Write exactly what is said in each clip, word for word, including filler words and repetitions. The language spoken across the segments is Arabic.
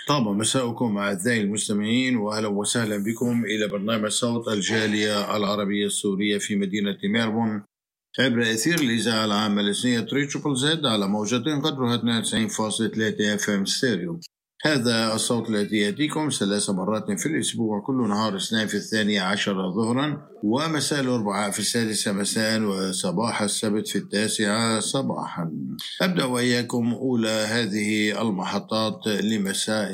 طاب مساءكم أعزائي المستمعين، وأهلا وسهلا بكم إلى برنامج صوت الجالية العربية السورية في مدينة ميلبورن عبر أثير الإذاعة العامة الإسلامية تريبل زد على موجة قدرها اثنين وتسعين فاصلة ثلاثة اف ام ستيريو. هذا الصوت الذي يأتيكم ثلاث مرات في الأسبوع، كل نهار اثنين في الثانية عشر ظهرا، ومساء الأربعاء في السادسة مساء، وصباح السبت في التاسعة صباحا. أبدأ وإياكم أولى هذه المحطات لمساء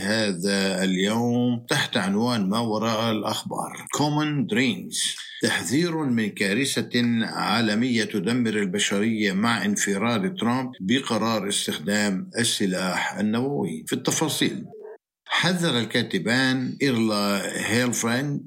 هذا اليوم تحت عنوان ما وراء الأخبار. Common Dreams، تحذير من كارثة عالمية تدمر البشرية مع انفراد ترامب بقرار استخدام السلاح النووي. في التفاصيل، حذر الكاتبان إيرلا هيلفرند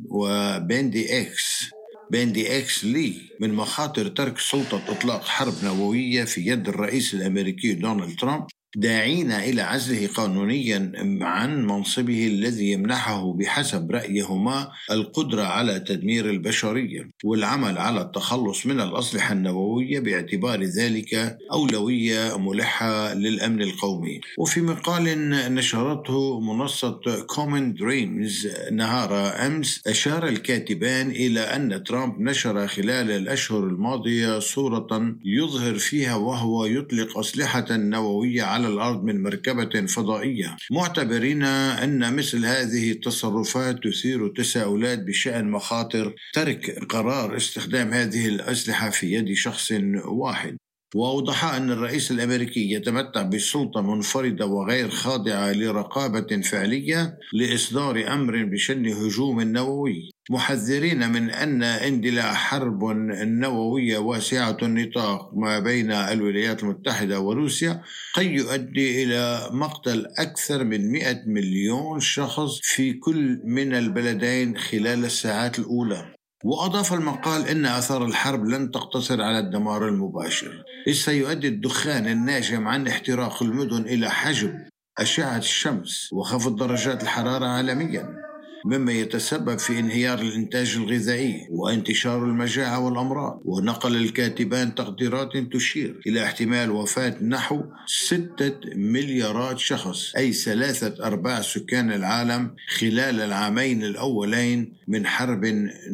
وبندي إكس بندي إكس لي من مخاطر ترك سلطة إطلاق حرب نووية في يد الرئيس الأمريكي دونالد ترامب، داعين إلى عزله قانونيا عن منصبه الذي يمنحه بحسب رأيهما القدرة على تدمير البشرية والعمل على التخلص من الأسلحة النووية، باعتبار ذلك أولوية ملحة للأمن القومي. وفي مقال نشرته منصة Common Dreams نهار أمس، أشار الكاتبان إلى أن ترامب نشر خلال الأشهر الماضية صورة يظهر فيها وهو يطلق أسلحة نووية على على الأرض من مركبة فضائية، معتبرين أن مثل هذه التصرفات تثير تساؤلات بشأن مخاطر ترك قرار استخدام هذه الأسلحة في يد شخص واحد. وأوضح أن الرئيس الأمريكي يتمتع بسلطة منفردة وغير خاضعة لرقابة فعلية لإصدار أمر بشن هجوم نووي، محذرين من أن اندلاع حرب نووية واسعة النطاق ما بين الولايات المتحدة وروسيا قد يؤدي إلى مقتل أكثر من مئة مليون شخص في كل من البلدين خلال الساعات الأولى. وأضاف المقال أن آثار الحرب لن تقتصر على الدمار المباشر، إذ سيؤدي الدخان الناجم عن احتراق المدن إلى حجب أشعة الشمس وخفض درجات الحرارة عالميا، مما يتسبب في انهيار الإنتاج الغذائي وانتشار المجاعة والأمراض. ونقل الكاتبان تقديرات تشير إلى احتمال وفاة نحو ستة مليارات شخص، أي ثلاثة أرباع سكان العالم، خلال العامين الأولين من حرب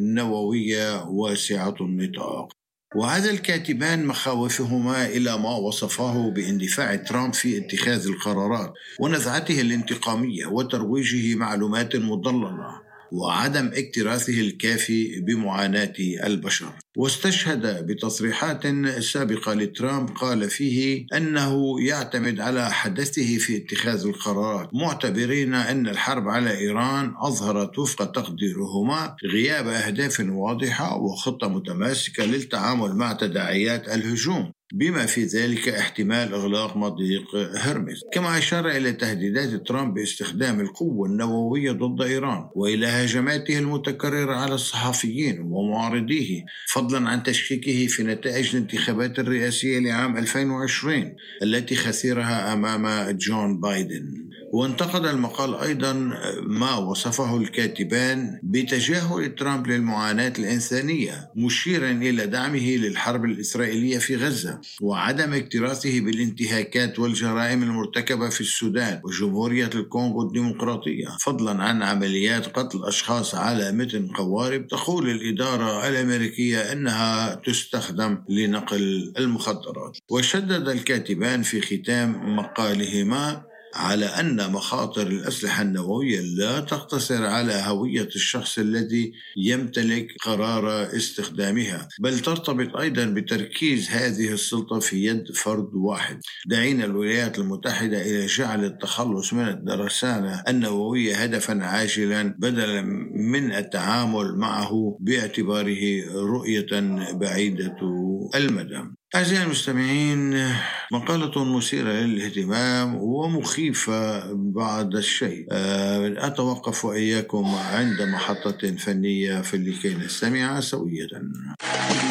نووية واسعة النطاق. وهذا الكاتبان مخاوفهما إلى ما وصفاه باندفاع ترامب في اتخاذ القرارات ونزعته الانتقامية وترويجه معلومات مضللة وعدم اكتراثه الكافي بمعاناة البشر. واستشهد بتصريحات سابقة لترامب قال فيه أنه يعتمد على حدثه في اتخاذ القرارات، معتبرين أن الحرب على إيران أظهرت وفق تقديرهما غياب أهداف واضحة وخطة متماسكة للتعامل مع تداعيات الهجوم، بما في ذلك احتمال إغلاق مضيق هرمز. كما أشار إلى تهديدات ترامب باستخدام القوة النووية ضد إيران وإلى هجماته المتكررة على الصحفيين ومعارضيه، فضلا عن تشكيكه في نتائج الانتخابات الرئاسية لعام ألفين وعشرين التي خسرها أمام جون بايدن. وانتقد المقال أيضا ما وصفه الكاتبان بتجاهل ترامب للمعاناة الإنسانية، مشيرا إلى دعمه للحرب الإسرائيلية في غزة وعدم اكتراثه بالانتهاكات والجرائم المرتكبة في السودان وجمهورية الكونغو الديمقراطية، فضلا عن عمليات قتل أشخاص على متن قوارب تقول الإدارة الأمريكية أنها تستخدم لنقل المخدرات. وشدد الكاتبان في ختام مقالهما على أن مخاطر الأسلحة النووية لا تقتصر على هوية الشخص الذي يمتلك قرار استخدامها، بل ترتبط أيضا بتركيز هذه السلطة في يد فرد واحد، داعين الولايات المتحدة إلى جعل التخلص من الدرسانة النووية هدفا عاجلا بدلا من التعامل معه باعتباره رؤية بعيدة المدى. أعزائي المستمعين، مقالة مثيرة للاهتمام ومخيفة بعض الشيء. أتوقف وإياكم عند محطة فنية فلكي نستمع سوية.